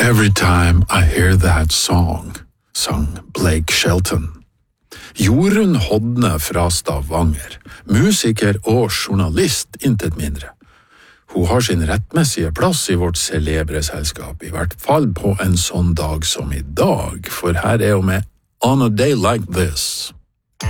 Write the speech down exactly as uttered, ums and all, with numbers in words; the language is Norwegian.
Every time I hear that song, sang Blake Shelton. Jorunn Hodne fra Stavanger, musiker og journalist, intet mindre. Hun har sin rettmessige plass i vårt celebre selskap, i hvert fall på en sånn dag som i dag, for her er hun med On a Day Like This.